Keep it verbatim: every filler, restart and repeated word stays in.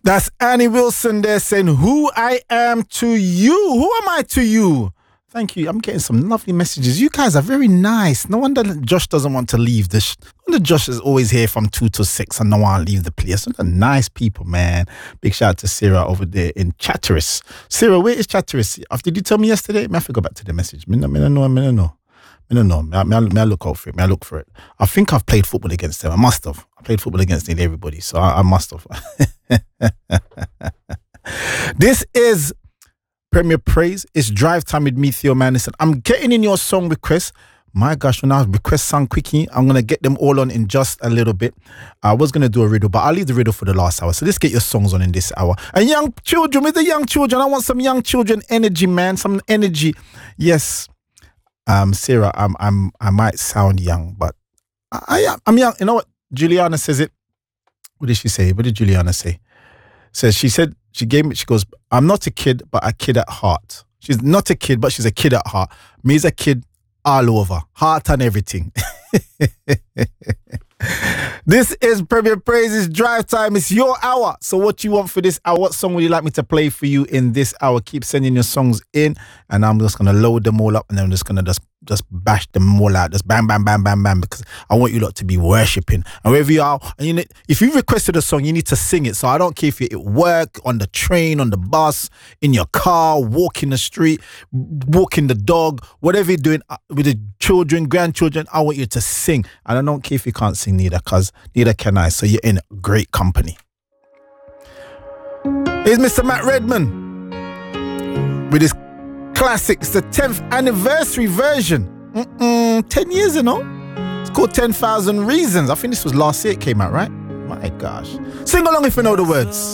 That's Annie Wilson there saying, who I am to you. Who am I to you? Thank you. I'm getting some lovely messages. You guys are very nice. No wonder Josh doesn't want to leave. This. No wonder Josh is always here from two to six and no one leave the place. They're nice people, man. Big shout out to Sarah over there in Chatteris. Sarah, where is Chatteris? Did you tell me yesterday? May I have to go back to the message. Me no, me no know. Me no know. Me no know. May I, may, I, may I look out for it? May I look for it? I think I've played football against them. I must have. I played football against nearly everybody, so I, I must have. This is Premier Praise. It's Drive Time with me, Theo Madison. I'm getting in your song requests. My gosh, when I request song quickie, I'm going to get them all on in just a little bit. I was going to do a riddle, but I'll leave the riddle for the last hour. So let's get your songs on in this hour. And young children, with the young children, I want some young children energy, man. Some energy. Yes. Um, Sarah, I'm, I'm, I might sound young, but I, I, I'm young. You know what? Juliana says it. What did she say? What did Juliana say? Says she said, she gave me, she goes, I'm not a kid, but a kid at heart. She's not a kid, but she's a kid at heart. Me's a kid all over, heart and everything. This is Premier Praises Drive Time. It's your hour. So what you want for this hour? What song would you like me to play for you in this hour? Keep sending your songs in and I'm just going to load them all up and then I'm just going to just just bash them all out. Just bam, bam, bam, bam, bam, because I want you lot to be worshipping. And wherever you are, and you need, if you requested a song, you need to sing it. So I don't care if you're at work, on the train, on the bus, in your car, walking the street, walking the dog, whatever you're doing with the children, grandchildren, I want you to sing. And I don't care if you can't sing neither, because neither can I. So you're in great company. Here's Mister Matt Redman with his classics, the tenth anniversary version. Mm-mm, ten years, you know. It's called ten thousand Reasons. I think this was last year it came out, right? My gosh. Sing along if you know the words.